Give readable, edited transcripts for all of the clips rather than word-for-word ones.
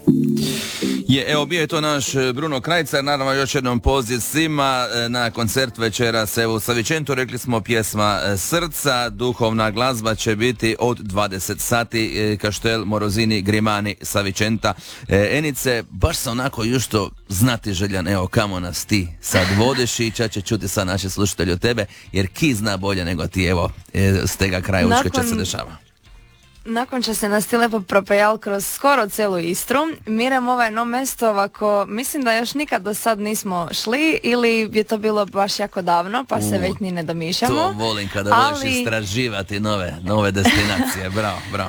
Evo bio je to naš Bruno Krajcar, naravno još jednom poziv svima na koncert večeras evo u Savičentu, rekli smo pjesma Srca, duhovna glazba će biti od 20 sati, Kaštel Morozini Grimani Savičenta. Enice, baš sam onako jušto znati željan, evo kamo nas ti sad vodiš i će čuti sad naši slušatelji od tebe, jer ki zna bolje nego ti, evo s tega kraja učke će se dešava. Nakon što se nas ti lepo propejal kroz skoro celu Istru, mirem ovo jedno mesto ovako, mislim da još nikad do sad nismo šli ili je to bilo baš jako davno, pa se već ni ne domišljamo. To volim kada voliš istraživati nove destinacije, bravo.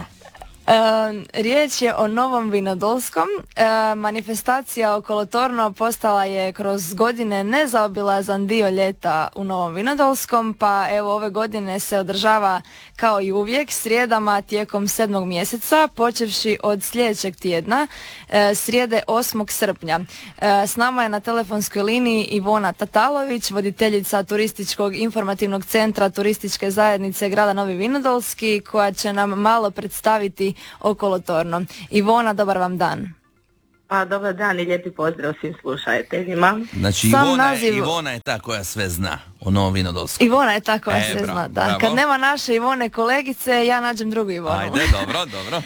Riječ je o Novom Vinodolskom. Manifestacija okolotorno postala je kroz godine nezaobilazan dio ljeta u Novom Vinodolskom, pa evo ove godine se održava kao i uvijek srijedama tijekom 7. mjeseca, počevši od sljedećeg tjedna, srijede 8. srpnja. S nama je na telefonskoj liniji Ivona Tatalović, voditeljica Turističkog informativnog centra Turističke zajednice grada Novi Vinodolski, koja će nam malo predstaviti okolotorno. Ivona, dobar vam dan. Pa dobar dan i lijepi pozdrav svim slušateljima. Znači Ivona je ta koja sve zna o Novom Vinodolskom. Ivona je ta koja sve zna, da. Bravo. Kad nema naše Ivone kolegice, ja nađem drugu Ivonu. Ajde, dobro.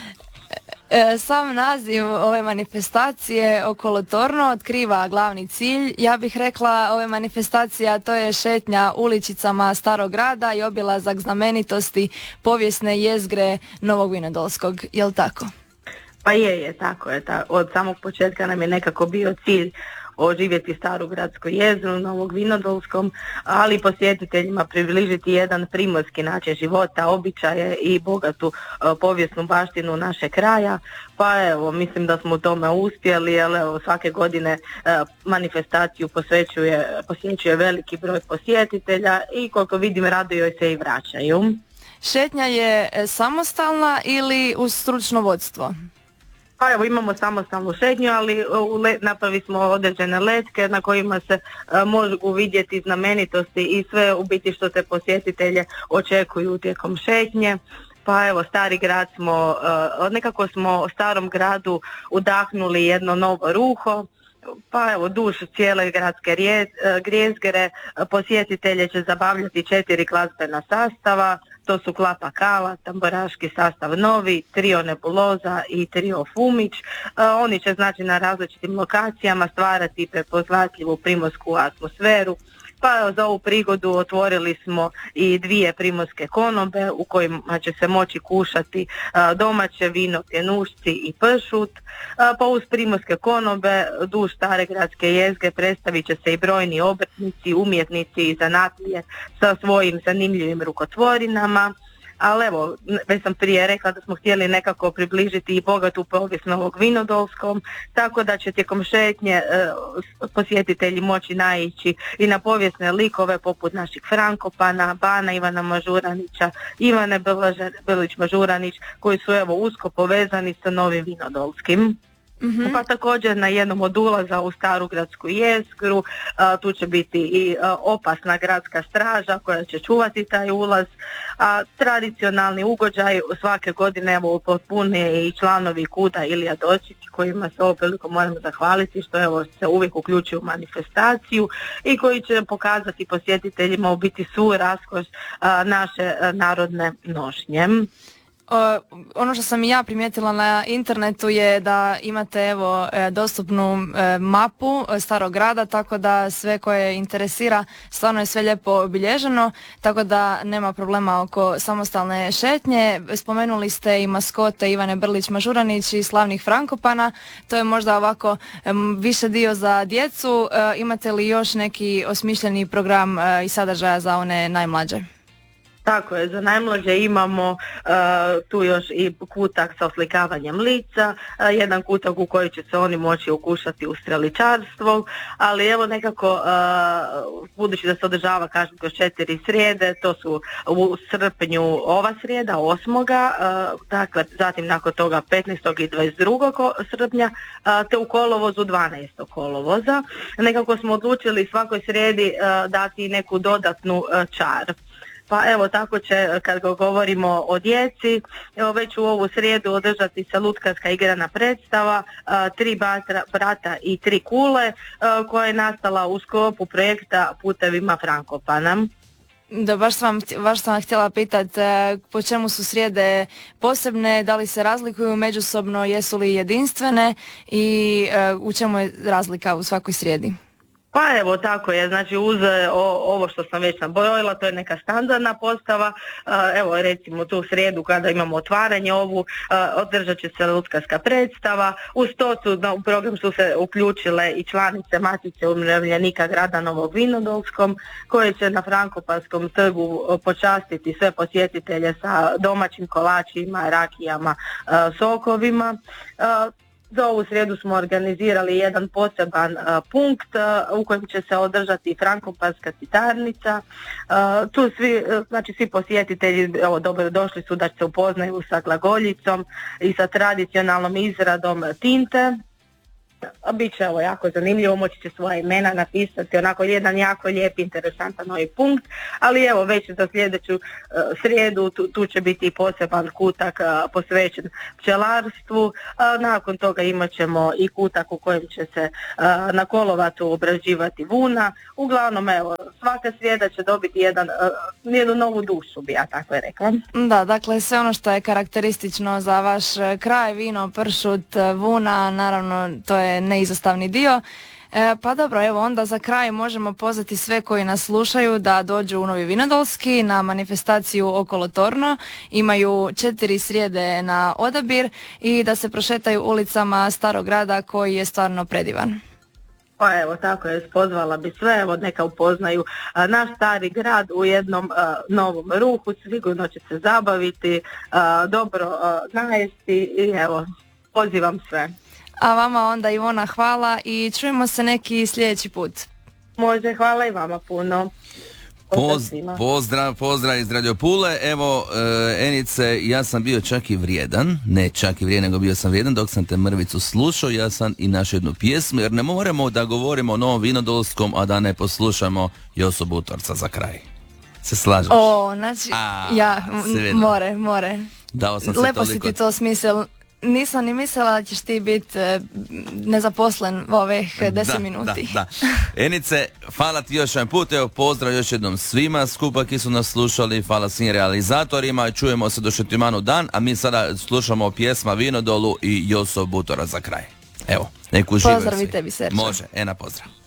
Sam naziv ove manifestacije okolotorno otkriva glavni cilj. Ja bih rekla ove manifestacije, a to je šetnja uličicama Starog grada i obilazak znamenitosti povijesne jezgre Novog Vinodolskog. Jel' tako? Pa tako je. Od samog početka nam je nekako bio cilj oživjeti staru gradsku jezgru Novog Vinodolskom, ali posjetiteljima približiti jedan primorski način života, običaje i bogatu povijesnu baštinu našeg kraja. Pa evo, mislim da smo u tome uspjeli, ali evo, svake godine manifestaciju posjećuje veliki broj posjetitelja i koliko vidim rado joj se i vraćaju. Šetnja je samostalna ili uz stručno vodstvo? Pa evo, imamo samostalnu šetnju, ali napravili smo određene letke na kojima se mogu vidjeti znamenitosti i sve u biti što se posjetitelje očekuju tijekom šetnje. Pa evo, stari grad nekako smo starom gradu udahnuli jedno novo ruho. Pa evo, duž cijele gradske jezgre posjetitelje će zabavljati 4 glazbena sastava. To su Klapa Kala, tamburaški sastav Novi, trio Nebuloza i trio Fumić. Oni će znači na različitim lokacijama stvarati prepoznatljivu primorsku atmosferu. Pa za ovu prigodu otvorili smo i 2 primorske konobe u kojima će se moći kušati domaće vino, pjenušci i pršut. Pa uz primorske konobe duž stare gradske jezgre predstavit će se i brojni obrtnici, umjetnici i zanatlije sa svojim zanimljivim rukotvorinama. Ali evo, već sam prije rekla da smo htjeli nekako približiti i bogatu povijest Novog Vinodolskom, tako da će tijekom šetnje posjetitelji moći naići i na povijesne likove poput naših Frankopana, Bana Ivana Mažuranića, Ivane Bilić Mažuranić, koji su evo usko povezani sa Novim Vinodolskim. Mm-hmm. Pa također na jednom od ulaza u staru gradsku jezgru tu će biti i opasna gradska straža koja će čuvati taj ulaz, a tradicionalni ugođaj svake godine evo potpune i članovi KUD-a Ilija Dočić, kojima se ovom prilikom moramo zahvaliti što evo se uvijek uključuju u manifestaciju i koji će pokazati posjetiteljima u biti svu raskoš naše narodne nošnje. Ono što sam i ja primijetila na internetu je da imate evo dostupnu mapu starog grada, tako da sve koje interesira stvarno je sve lijepo obilježeno, tako da nema problema oko samostalne šetnje. Spomenuli ste i maskote Ivane Brlić-Mažuranić i slavnih Frankopana, to je možda ovako više dio za djecu. Imate li još neki osmišljeni program i sadržaja za one najmlađe? Tako je, za najmlađe imamo tu još i kutak sa oslikavanjem lica, jedan kutak u koji će se oni moći ukušati u streličarstvo, ali evo nekako budući da se održava kažem kroz 4 srijede, to su u srpnju ova srijeda 8. Dakle zatim nakon toga 15. i 22. srpnja te u kolovozu 12. kolovoza. Nekako smo odlučili svakoj srijedi dati neku dodatnu čar. Pa evo tako će, kad govorimo o djeci, evo već u ovu srijedu održati se lutkarska igrana predstava, 3 brata i 3 kule, koja je nastala u sklopu projekta Putevima Frankopana. Da, baš sam vam htjela pitati po čemu su srijede posebne, da li se razlikuju međusobno, jesu li jedinstvene i u čemu je razlika u svakoj srijedi? Pa evo tako je, znači uz ovo što sam već nabrojila, to je neka standardna postava, evo recimo tu srijedu kada imamo otvaranje ovu, održat će se lutkarska predstava, uz to u program su se uključile i članice Matice umirovljenika grada Novog Vinodolskom, koje će na Frankopanskom trgu počastiti sve posjetitelje sa domaćim kolačima, rakijama, sokovima. Za ovu srijedu smo organizirali jedan poseban punkt u kojem će se održati Frankopanska citarnica. Tu svi posjetitelji dobro došli su da se upoznaju sa glagoljicom i sa tradicionalnom izradom tinte. Biće ovo jako zanimljivo, moći će svoja imena napisati, onako jedan jako lijep, interesantan novi punkt, ali evo već za sljedeću srijedu tu će biti i poseban kutak posvećen pčelarstvu, nakon toga imat ćemo i kutak u kojem će se na Kolovatu obrađivati vuna. Uglavnom evo, svaka srijeda će dobiti jednu novu dušu, bi ja tako je rekla. Da, dakle sve ono što je karakteristično za vaš kraj, vino, pršut, vuna, naravno to je neizostavni dio. Pa dobro, evo onda za kraj možemo pozvati sve koji nas slušaju da dođu u Novi Vinodolski na manifestaciju Okolo Torno. Imaju 4 srijede na odabir i da se prošetaju ulicama Starog grada koji je stvarno predivan. Pa evo, tako je, pozvala bi sve, evo neka upoznaju naš stari grad u jednom novom ruhu, sigurno će se zabaviti, dobro najesti i evo, pozivam sve. A vama onda Ivona hvala i čujemo se neki sljedeći put. Može, hvala i vama puno. Pozdrav iz Radio Pule. Evo, Enice, ja sam bio čak i vrijedan, ne čak i vrijedan, nego bio sam vrijedan dok sam te mrvicu slušao, ja sam i našao jednu pjesmu, jer ne moramo da govorimo o Novom Vinodolskom, a da ne poslušamo Josu Butorca za kraj. Se slažeš? Znači, more. Dao sam se lepo toliko... si ti to smislil. Nisam ni mislila da ćeš ti biti nezaposlen u ovih 10 minuti. Da. Enice, hvala ti još jedan put, evo pozdrav još jednom svima skupa ki su nas slušali, hvala svim realizatorima, čujemo se do Šetimanu dan, a mi sada slušamo pjesma Vinodolu i Joso Butora za kraj. Evo, nek uživaju svi. Pozdrav i tebi, Serđo. Može, Ena pozdrav.